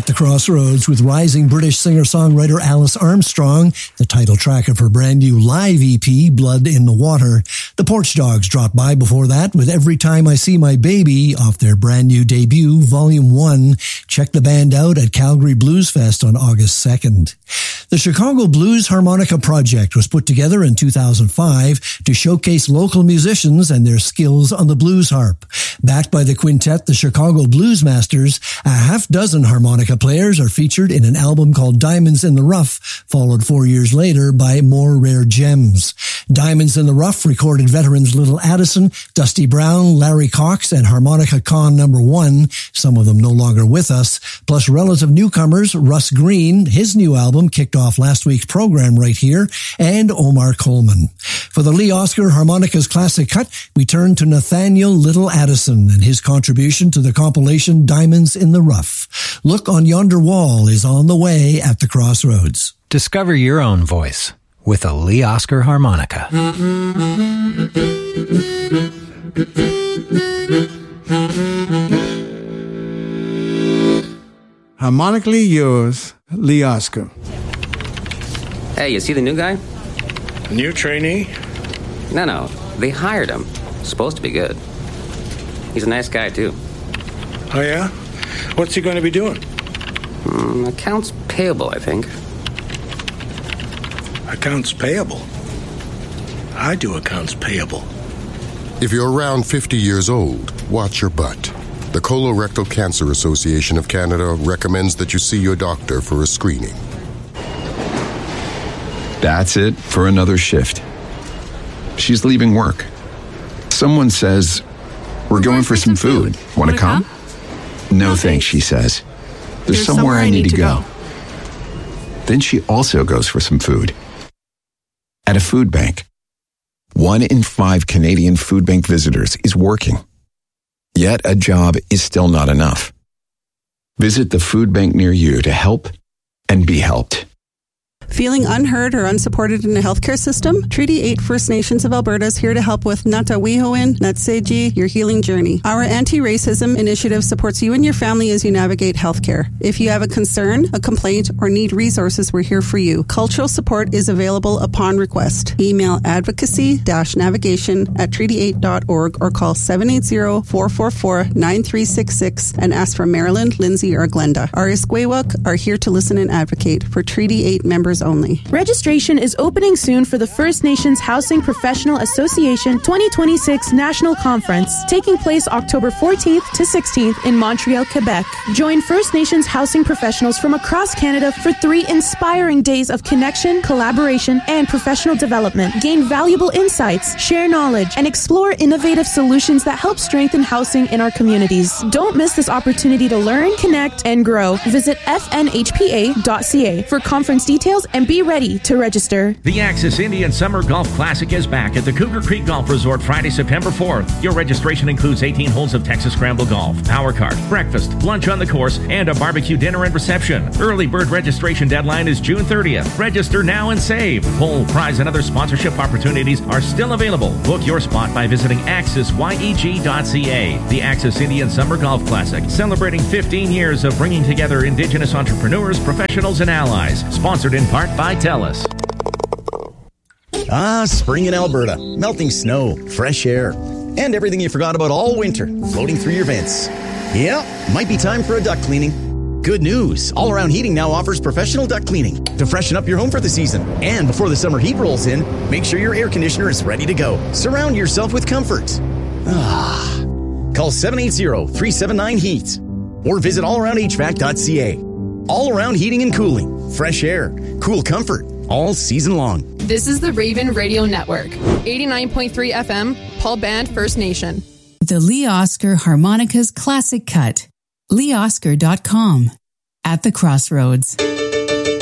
At the Crossroads with rising British singer-songwriter Alice Armstrong, the title track of her brand new live EP, Blood in the Water. The Porch Dogs dropped by before that with Every Time I See My Baby off their brand new debut, Volume 1. Check the band out at Calgary Blues Fest on August 2nd. The Chicago Blues Harmonica Project was put together in 2005 to showcase local musicians and their skills on the blues harp. Backed by the quintet, the Chicago Blues Masters, a half dozen harmonica players are featured in an album called Diamonds in the Rough, followed 4 years later by More Rare Gems. Diamonds in the Rough recorded veterans Little Addison, Dusty Brown, Larry Cox, and Harmonica Con No. 1, some of them no longer with us, plus relative newcomers Russ Green, his new album kicked off last week's program right here, and Omar Coleman. For the Lee Oscar Harmonica's Classic Cut, we turn to Nathaniel Little Addison and his contribution to the compilation Diamonds in the Rough. Look on Yonder Wall is on the way at the Crossroads. Discover your own voice with a Lee Oscar harmonica. Harmonically yours, Lee Oscar. Hey, you see the new guy? New trainee? No. They hired him. Supposed to be good. He's a nice guy, too. Oh, yeah? What's he going to be doing? Accounts payable, I think. Accounts payable? I do accounts payable. If you're around 50 years old, watch your butt. The Colorectal Cancer Association of Canada recommends that you see your doctor for a screening. That's it for another shift. She's leaving work. Someone says, "We're going for some food. Want to come?" No thanks, she says. There's somewhere I need to go. Then she also goes for some food. At a food bank. 1 in 5 Canadian food bank visitors is working. Yet a job is still not enough. Visit the food bank near you to help and be helped. Feeling unheard or unsupported in the healthcare system? Treaty 8 First Nations of Alberta is here to help with Natawihoin Natseji, your healing journey. Our anti-racism initiative supports you and your family as you navigate healthcare. If you have a concern, a complaint, or need resources, we're here for you. Cultural support is available upon request. Email advocacy-navigation@treaty8.org or call 780-444-9366 and ask for Marilyn, Lindsay, or Glenda. Our Iskwewak are here to listen and advocate for Treaty 8 members only. Registration is opening soon for the First Nations Housing Professional Association 2026 National Conference, taking place October 14th to 16th in Montreal, Quebec. Join First Nations housing professionals from across Canada for 3 inspiring days of connection, collaboration, and professional development. Gain valuable insights, share knowledge, and explore innovative solutions that help strengthen housing in our communities. Don't miss this opportunity to learn, connect, and grow. Visit fnhpa.ca for conference details and be ready to register. The Axis Indian Summer Golf Classic is back at the Cougar Creek Golf Resort Friday, September 4th. Your registration includes 18 holes of Texas Scramble Golf, power cart, breakfast, lunch on the course, and a barbecue dinner and reception. Early bird registration deadline is June 30th. Register now and save. Whole prize and other sponsorship opportunities are still available. Book your spot by visiting axisyeg.ca. The Axis Indian Summer Golf Classic, celebrating 15 years of bringing together Indigenous entrepreneurs, professionals, and allies. Sponsored in part by TELUS. Spring in Alberta. Melting snow, fresh air, and everything you forgot about all winter floating through your vents. Yeah, might be time for a duct cleaning. Good news. All Around Heating now offers professional duct cleaning to freshen up your home for the season. And before the summer heat rolls in, make sure your air conditioner is ready to go. Surround yourself with comfort. Call 780-379-HEAT or visit allaroundhvac.ca. All Around Heating and Cooling. Fresh air, cool comfort, all season long. This is the Raven Radio Network. 89.3 FM, Paul Band First Nation. The Lee Oscar Harmonica's Classic Cut. LeeOscar.com. At the Crossroads.